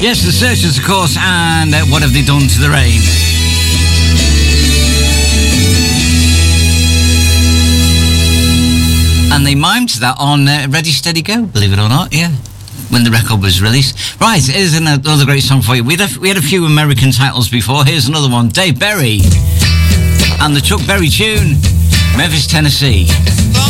Yes, the Searchers, of course, and What Have They Done to the Rain? And they mimed that on Ready, Steady, Go, believe it or not, yeah, when the record was released. Right, here's another great song for you. We had a few American titles before. Here's another one, Dave Berry and the Chuck Berry tune, Memphis, Tennessee.